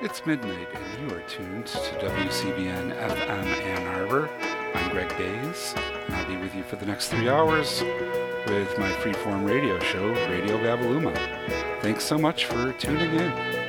It's midnight, and you are tuned to WCBN FM Ann Arbor. I'm Greg Days, and I'll be with you for the next 3 hours with my freeform radio show, Radio Babaluma. Thanks so much for tuning in.